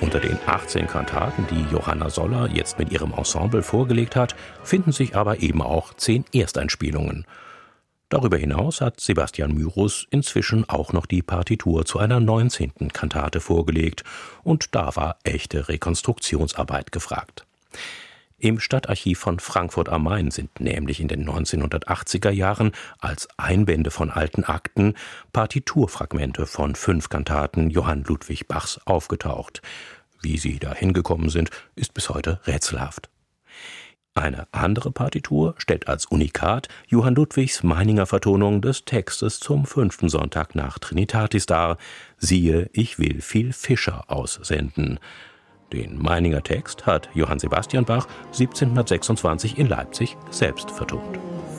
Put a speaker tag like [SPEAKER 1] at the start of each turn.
[SPEAKER 1] Unter den 18 Kantaten, die Johanna Soller jetzt mit ihrem Ensemble vorgelegt hat, finden sich aber eben auch 10 Ersteinspielungen. Darüber hinaus hat Sebastian Myrus inzwischen auch noch die Partitur zu einer 19. Kantate vorgelegt, und da war echte Rekonstruktionsarbeit gefragt. Im Stadtarchiv von Frankfurt am Main sind nämlich in den 1980er Jahren als Einbände von alten Akten Partiturfragmente von 5 Kantaten Johann Ludwig Bachs aufgetaucht. Wie sie da hingekommen sind, ist bis heute rätselhaft. Eine andere Partitur stellt als Unikat Johann Ludwigs Meininger Vertonung des Textes zum 5. Sonntag nach Trinitatis dar: Siehe, ich will viel Fischer aussenden. Den Meininger Text hat Johann Sebastian Bach 1726 in Leipzig selbst vertont.